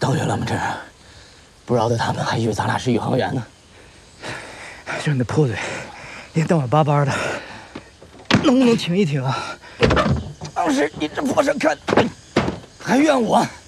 到月了吗？这不知道的他们还以为咱俩是宇航员呢。 就你那破嘴，一天到晚巴巴的，能不能停一停啊？ 当时你这破事干，还怨我？